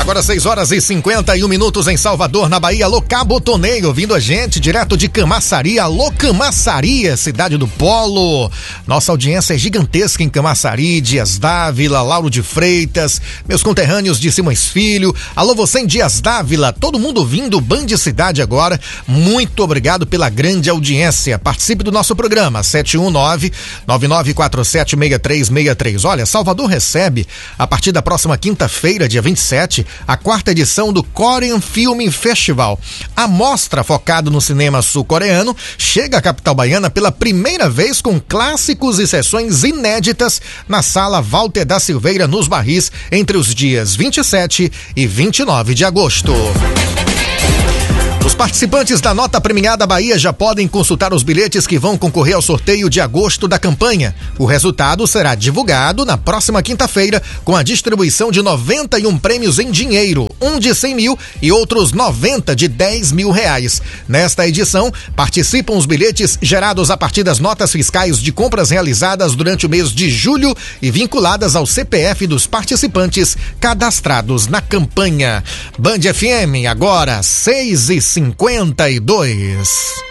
Agora 6h51 em Salvador, na Bahia. Alô, Cabotoneio, ouvindo a gente direto de Camaçari. Alô, Camaçari, cidade do Polo. Nossa audiência é gigantesca em Camaçari, Dias Dávila, Lauro de Freitas, meus conterrâneos de Simões Filho. Alô, você em Dias Dávila, todo mundo ouvindo Band Cidade agora. Muito obrigado pela grande audiência. Participe do nosso programa, 719-9947-6363. Olha, Salvador recebe, a partir da próxima quinta-feira, dia 27, a quarta edição do Korean Film Festival. A mostra focada no cinema sul-coreano chega à capital baiana pela primeira vez com clássicos e sessões inéditas na Sala Walter da Silveira, nos Barris, entre os dias 27 e 29 de agosto. Os participantes da Nota Premiada Bahia já podem consultar os bilhetes que vão concorrer ao sorteio de agosto da campanha. O resultado será divulgado na próxima quinta-feira, com a distribuição de 91 prêmios em dinheiro, um de 100 mil e outros 90 de 10 mil reais. Nesta edição, participam os bilhetes gerados a partir das notas fiscais de compras realizadas durante o mês de julho e vinculadas ao CPF dos participantes cadastrados na campanha. Band FM, agora 6h52.